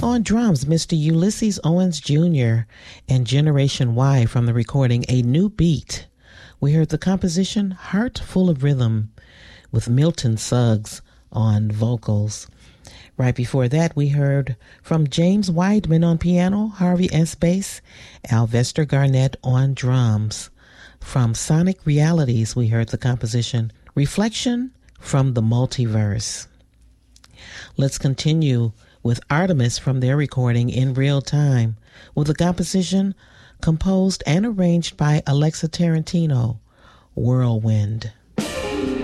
On drums, Mr. Ulysses Owens Jr. and Generation Y from the recording A New Beat. We heard the composition Heart Full of Rhythm with Milton Suggs on vocals. Right before that, we heard from James Weidman on piano, Harvey S. bass, Alvester Garnett on drums. From Sonic Realities, we heard the composition Reflection from the Multiverse. Let's continue with Artemis from their recording In Real Time with a composition composed and arranged by Alexa Tarantino, Whirlwind.